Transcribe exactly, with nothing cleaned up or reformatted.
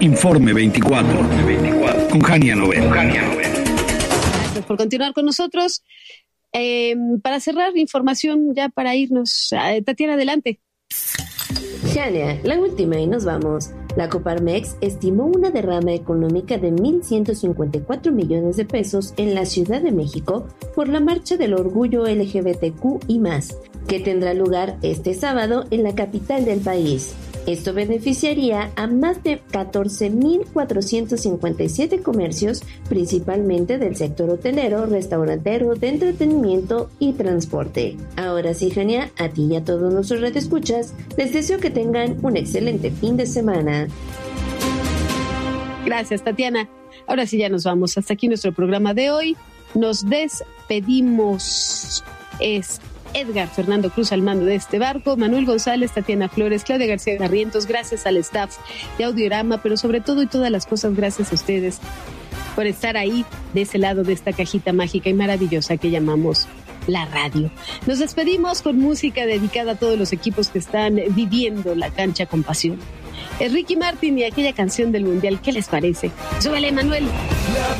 Informe veinticuatro, con Jania Novel. Gracias por continuar con nosotros. Eh, para cerrar, información ya para irnos. Eh, Tatiana, adelante. Jania, la última y nos vamos. La Coparmex estimó una derrama económica de mil ciento cincuenta y cuatro millones de pesos en la Ciudad de México por la Marcha del Orgullo L G B T Q y más, que tendrá lugar este sábado en la capital del país. Esto beneficiaría a más de catorce mil cuatrocientos cincuenta y siete comercios, principalmente del sector hotelero, restaurantero, de entretenimiento y transporte. Ahora sí, Jania, a ti y a todos nuestros radioescuchas, les deseo que tengan un excelente fin de semana. Gracias, Tatiana. Ahora sí ya nos vamos. Hasta aquí nuestro programa de hoy. Nos despedimos. Es Edgar Fernando Cruz al mando de este barco, Manuel González, Tatiana Flores, Claudia García Garrientos, gracias al staff de Audiorama, pero sobre todo y todas las cosas, gracias a ustedes por estar ahí de ese lado de esta cajita mágica y maravillosa que llamamos la radio. Nos despedimos con música dedicada a todos los equipos que están viviendo la cancha con pasión. Es Ricky Martin y aquella canción del Mundial, ¿qué les parece? Súbele, Manuel.